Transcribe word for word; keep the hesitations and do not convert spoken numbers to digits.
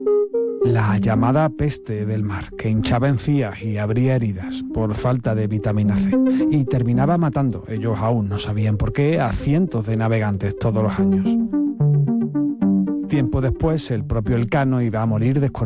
La llamada peste del mar, que hinchaba encías y abría heridas por falta de vitamina C y terminaba matando, ellos aún no sabían por qué, a cientos de navegantes todos los años. Tiempo después, el propio Elcano iba a morir desconocido.